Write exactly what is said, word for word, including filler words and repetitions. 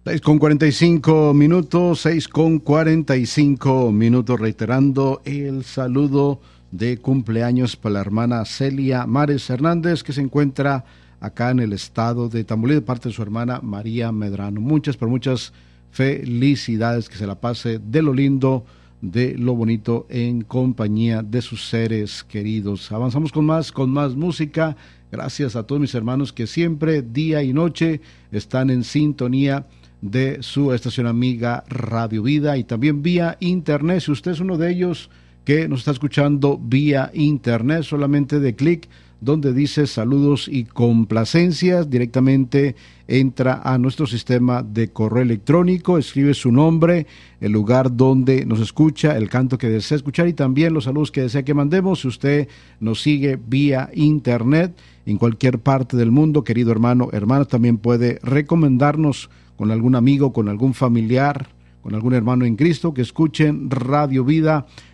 seis con cuarenta y cinco minutos, seis con cuarenta y cinco minutos, reiterando el saludo de cumpleaños para la hermana Celia Mares Hernández, que se encuentra acá en el estado de Tamaulipas, de parte de su hermana María Medrano. Muchas, pero muchas felicidades, que se la pase de lo lindo, de lo bonito, en compañía de sus seres queridos. Avanzamos con más, con más música. Gracias a todos mis hermanos que siempre, día y noche, están en sintonía de su estación amiga Radio Vida y también vía internet. Si usted es uno de ellos que nos está escuchando vía internet, solamente de clic donde dice saludos y complacencias, directamente entra a nuestro sistema de correo electrónico, escribe su nombre, el lugar donde nos escucha, el canto que desea escuchar y también los saludos que desea que mandemos. Si usted nos sigue vía internet en cualquier parte del mundo, querido hermano, hermana, también puede recomendarnos con algún amigo, con algún familiar, con algún hermano en Cristo, que escuchen Radio Vida